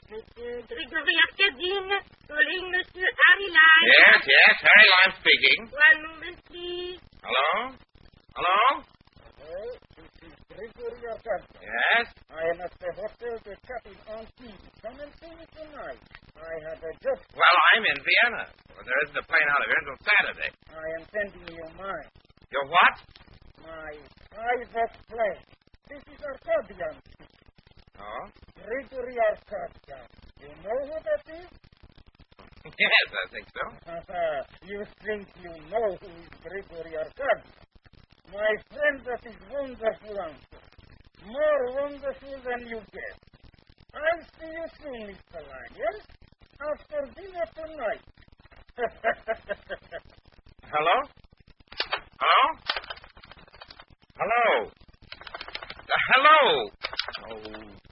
Monsieur Grigory Arkadine, calling Monsieur Harry Lime. Yes, Harry Lime speaking. One moment, please. Hello? Hello, this is Grigory Arkadine. Yes? I am at the Hotel de Captain Antibes. Come and see me tonight. I have a job. Well, I'm in Vienna. Well, there isn't a plane out of here until Saturday. I am sending you mine. Your what? My private plane. This is Arkadian. Oh? Grigory Arkadian. You know who that is? Yes, I think so. You think you know who is Grigory Arkadian? My friend, that is wonderful answer. More wonderful than you guess. I'll see you soon, Mr. Lime, yes? After dinner tonight. Hello? Hello? Hello? Hello? Oh,